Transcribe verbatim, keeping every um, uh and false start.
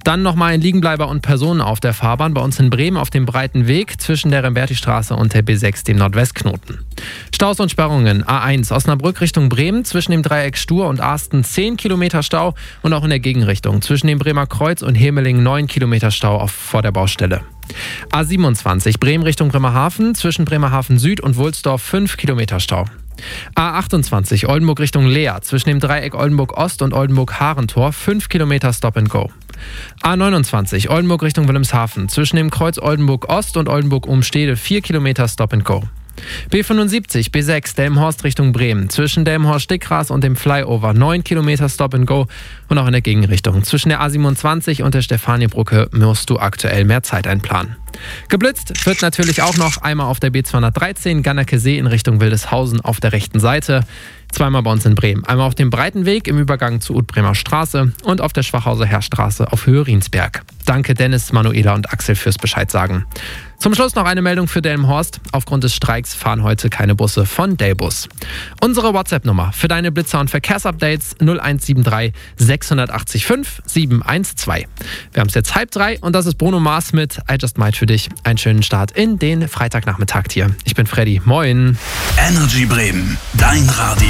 Dann nochmal ein Liegenbleiber und Personen auf der Fahrbahn. Bei uns in Bremen auf dem breiten Weg zwischen der Rembertistraße und der B sechs, dem Nordwestknoten. Staus und Sperrungen. A eins Osnabrück Richtung Bremen zwischen dem Dreieck Stur und Arsten zehn Kilometer Stau und auch in der Gegenrichtung zwischen dem Bremer Kreuz und Hemeling neun Kilometer Stau auf, vor der Baustelle. A siebenundzwanzig Bremen Richtung Bremerhaven zwischen Bremerhaven Süd und Wulsdorf fünf Kilometer Stau. A achtundzwanzig Oldenburg Richtung Leer zwischen dem Dreieck Oldenburg Ost und Oldenburg Harentor fünf Kilometer Stop and Go. A neunundzwanzig Oldenburg Richtung Wilhelmshaven zwischen dem Kreuz Oldenburg Ost und Oldenburg Umstede vier Kilometer Stop and Go. B fünfundsiebzig B sechs Delmenhorst Richtung Bremen zwischen Delmenhorst-Stickras und dem Flyover neun Kilometer Stop and Go und auch in der Gegenrichtung. Zwischen der A siebenundzwanzig und der Stefanienbrücke musst du aktuell mehr Zeit einplanen. Geblitzt wird natürlich auch noch einmal auf der B zweihundertdreizehn Ganneke See in Richtung Wildeshausen auf der rechten Seite. Zweimal bei uns in Bremen. Einmal auf dem breiten Weg im Übergang zur Utbremer Straße und auf der Schwachhauser Heerstraße auf Höhe Riensberg. Danke Dennis, Manuela und Axel fürs Bescheid sagen. Zum Schluss noch eine Meldung für Delmenhorst. Aufgrund des Streiks fahren heute keine Busse von Delbus. Unsere WhatsApp-Nummer für deine Blitzer- und Verkehrsupdates null eins sieben drei sechs acht fünf sieben eins zwei. Wir haben es jetzt halb drei und das ist Bruno Mars mit I Just Might für dich. Einen schönen Start in den Freitagnachmittag hier. Ich bin Freddy. Moin. Energy Bremen, dein Radio.